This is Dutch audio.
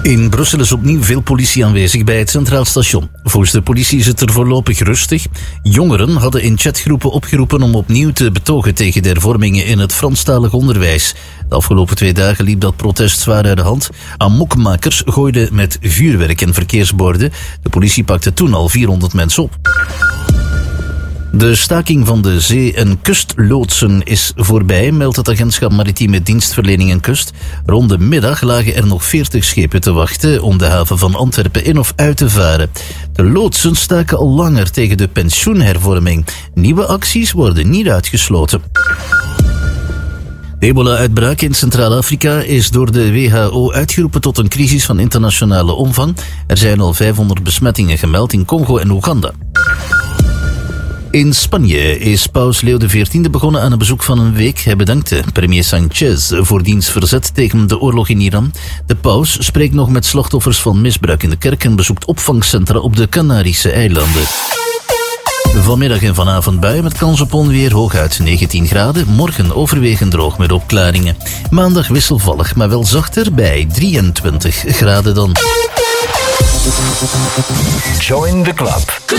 In Brussel is opnieuw veel politie aanwezig bij het Centraal Station. Volgens de politie is het er voorlopig rustig. Jongeren hadden in chatgroepen opgeroepen om opnieuw te betogen tegen de hervormingen in het Franstalig onderwijs. De afgelopen 2 dagen liep dat protest zwaar uit de hand. Amokmakers gooiden met vuurwerk en verkeersborden. De politie pakte toen al 400 mensen op. De staking van de zee- en kustloodsen is voorbij, meldt het agentschap Maritieme Dienstverlening en Kust. Rond de middag lagen er nog 40 schepen te wachten om de haven van Antwerpen in of uit te varen. De loodsen staken al langer tegen de pensioenhervorming. Nieuwe acties worden niet uitgesloten. De ebola-uitbraak in Centraal-Afrika is door de WHO uitgeroepen tot een crisis van internationale omvang. Er zijn al 500 besmettingen gemeld in Congo en Oeganda. In Spanje is paus Leo XIV begonnen aan een bezoek van een week. Hij bedankte premier Sanchez voor diens verzet tegen de oorlog in Iran. De paus spreekt nog met slachtoffers van misbruik in de kerk en bezoekt opvangcentra op de Canarische eilanden. Vanmiddag en vanavond buien met kans op onweer, hooguit 19 graden. Morgen overwegend droog met opklaringen. Maandag wisselvallig, maar wel zachter bij 23 graden dan. Join the club.